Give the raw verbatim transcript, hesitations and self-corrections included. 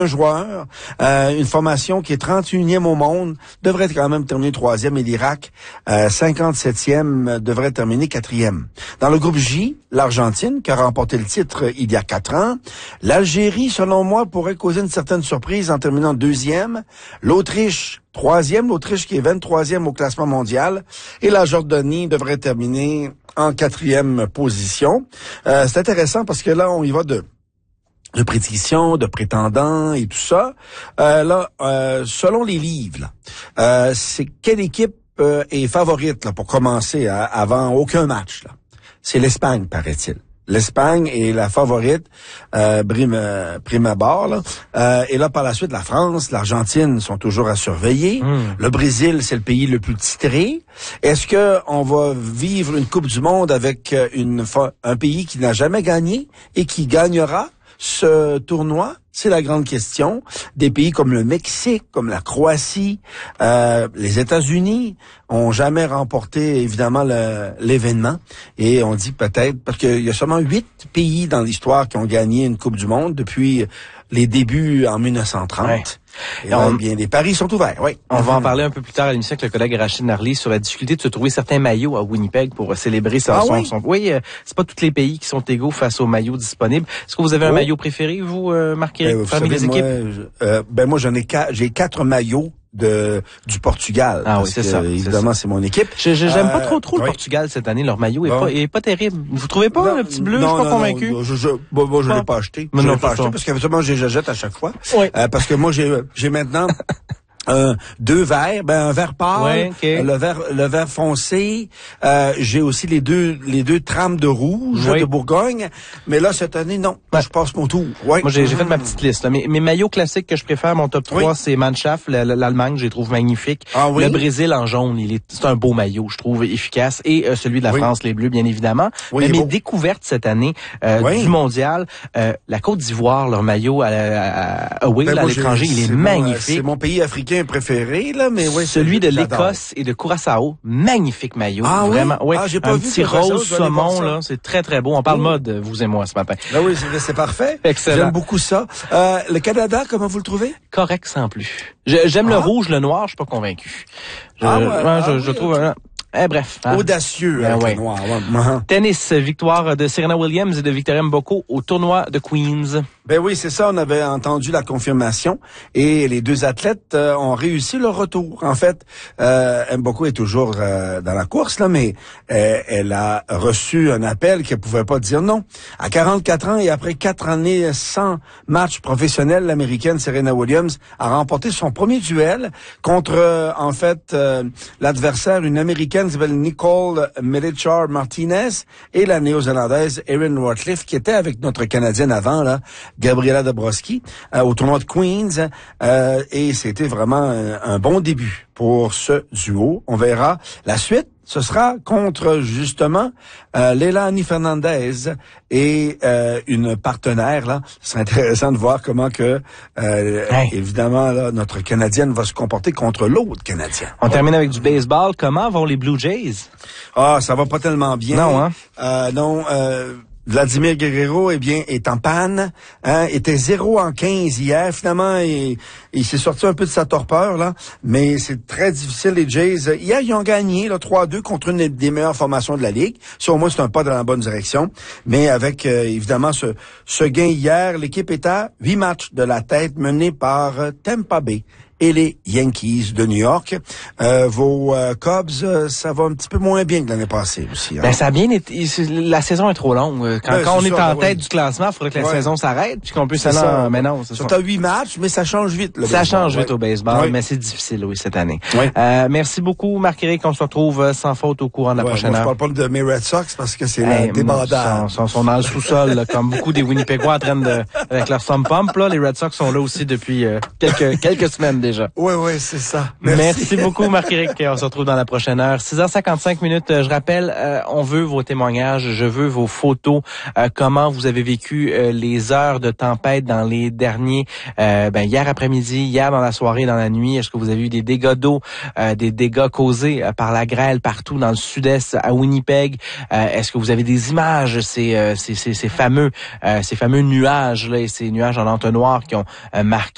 joueur, euh, une formation qui est trente et unième au monde, devrait quand même terminer troisième, et l'Irak, euh, cinquante-septième, devrait terminer quatrième. Dans le groupe J, l'Argentine, qui a remporté le titre il y a quatre ans, l'Algérie, selon moi, pourrait causer une certaine surprise en terminant deuxième, l'Autriche, troisième, l'Autriche qui est vingt-troisième au classement mondial, et la Jordanie devrait terminer en quatrième position. Euh, c'est intéressant parce que là, on y va de de prédictions, de prétendants et tout ça. Euh, là, euh, selon les livres, là, euh, c'est quelle équipe euh, est favorite là, pour commencer à, avant aucun match? Là? C'est l'Espagne, paraît-il. L'Espagne est la favorite, euh, prime, prime abord. Là. Euh, et là, par la suite, la France, l'Argentine sont toujours à surveiller. Mm. Le Brésil, c'est le pays le plus titré. Est-ce que on va vivre une Coupe du Monde avec une un pays qui n'a jamais gagné et qui gagnera ce tournoi? C'est la grande question. Des pays comme le Mexique, comme la Croatie, euh, les États-Unis ont jamais remporté, évidemment, le, l'événement. Et on dit peut-être, parce qu'il y a seulement huit pays dans l'histoire qui ont gagné une Coupe du Monde depuis les débuts en mille neuf cent trente. Ouais. Et on, bien, les paris sont ouverts, oui. On va en parler un peu plus tard à l'émission avec le collègue Rachid Narli sur la difficulté de se trouver certains maillots à Winnipeg pour célébrer son... Ah son, oui? son oui, euh, c'est pas tous les pays qui sont égaux face aux maillots disponibles. Est-ce que vous avez un oh. maillot préféré, vous, euh, Marc-Éric, ben, parmi savez, les équipes? Moi, je, euh, ben moi, j'en ai quatre, j'ai quatre maillots de du Portugal. Ah oui, c'est que, ça. Évidemment, c'est, c'est mon équipe. Je, je, j'aime euh, pas trop trop le oui. Portugal cette année. Leur maillot est, bon. pas, est pas terrible. Vous trouvez pas non, le petit bleu? Non, je suis pas non, convaincu. Non, je, je, bon, bon, je l'ai pas acheté. Mais je non, l'ai pas ça. acheté parce qu'habituellement, je les jette à chaque fois. Oui. Euh, parce que moi, j'ai j'ai maintenant Euh, deux verres, ben un vert pâle, ouais, okay. le vert le vert foncé. Euh, j'ai aussi les deux les deux trames de rouge oui. de Bourgogne. Mais là cette année non, ouais. je passe mon tour. Ouais. Moi j'ai, j'ai fait ma petite liste. Là. Mes, mes maillots classiques que je préfère, mon top trois, oui. c'est Mannschaft, l'Allemagne, je les trouve magnifiques. Ah, oui? Le Brésil en jaune, il est c'est un beau maillot, je trouve efficace. Et euh, celui de la oui. France, les bleus, bien évidemment. Oui, Mais mes beau. découvertes cette année euh, oui. du mondial, euh, la Côte d'Ivoire, leur maillot à, à, à, oui, ben, là, moi, à l'étranger, il est magnifique. Mon, c'est mon pays africain préféré. Là, mais oui, celui de l'Écosse et de Curaçao, magnifique maillot, ah, vraiment. Oui? Ouais, ah, j'ai pas un vu petit rose saumon là, c'est très très beau. On parle oh. mode, vous et moi ce matin. Ah oui, c'est, c'est parfait. Excellent. J'aime beaucoup ça. Euh, le Canada, comment vous le trouvez? Correct sans plus. Je, j'aime ah. le rouge, le noir, je suis pas convaincu. Je, ah ouais, ouais, ah, je, oui, je trouve. okay. Hein, Eh, bref. Hein. Audacieux, ben avec ouais. le noir. Ouais. Tennis, victoire de Serena Williams et de Victoria Mboko au tournoi de Queens. Ben oui, c'est ça. On avait entendu la confirmation et les deux athlètes euh, ont réussi leur retour. En fait, euh, Mboko est toujours euh, dans la course là, mais euh, elle a reçu un appel qu'elle pouvait pas dire non. À quarante-quatre ans et après quatre années sans match professionnel, l'américaine Serena Williams a remporté son premier duel contre euh, en fait euh, l'adversaire, une américaine qui s'appelle Nicole Merichar Martinez et la néo-zélandaise Erin Rawcliffe qui était avec notre Canadienne avant là. Gabriela Dabrowski euh, au tournoi de Queens euh, et c'était vraiment un, un bon début pour ce duo. On verra la suite. Ce sera contre, justement, euh, Leilani Fernandez et euh, une partenaire, là. Ce serait intéressant de voir comment que, euh, hey. évidemment, là, notre Canadienne va se comporter contre l'autre Canadien. On ouais. termine avec du baseball. Comment vont les Blue Jays? Ah, ça va pas tellement bien. Non, hein? Euh, non, euh... Vladimir Guerrero, eh bien, est en panne. Hein, était zéro en quinze hier. Finalement, il, il s'est sorti un peu de sa torpeur, là. Mais c'est très difficile, les Jays. Hier, ils ont gagné, là, trois à deux contre une des meilleures formations de la Ligue. Ça, au moins, c'est un pas dans la bonne direction. Mais avec, euh, évidemment, ce, ce gain hier, l'équipe est à huit matchs de la tête, menée par euh, Tampa Bay et les Yankees de New York. Euh, vos euh, Cubs, euh, ça va un petit peu moins bien que l'année passée aussi. Hein? Ben ça a bien été. La saison est trop longue. Quand, ben, quand on est ça, en tête oui. du classement, il faudrait que la ouais. saison s'arrête puis qu'on puisse aller en... Mais non, c'est ça. C'est à huit matchs, mais ça change vite. Le ça baseball, change vite ouais. au baseball, ouais. mais c'est difficile, oui, cette année. Ouais. Euh, merci beaucoup, Marc-Éric. On se retrouve sans faute au courant de la ouais, prochaine moi, heure. Je parle pas de mes Red Sox parce que c'est hey, la débandade. Ils sont, sont dans le sous-sol, là, comme beaucoup des Winnipégois en train de... Avec leur thumb pump, là. Les Red Sox sont là aussi depuis euh, quelques, quelques semaines déjà. Oui, oui, c'est ça. Merci. Merci beaucoup, Marc-Éric. On se retrouve dans la prochaine heure. six heures cinquante-cinq minutes. Je rappelle, euh, on veut vos témoignages. Je veux vos photos. Euh, comment vous avez vécu euh, les heures de tempête dans les derniers, euh, ben, hier après-midi, hier dans la soirée, dans la nuit. Est-ce que vous avez eu des dégâts d'eau, euh, des dégâts causés euh, par la grêle partout dans le sud-est, à Winnipeg? Euh, est-ce que vous avez des images, ces, euh, ces, ces, ces fameux, euh, ces fameux nuages, là, et ces nuages en entonnoir qui ont euh, marqué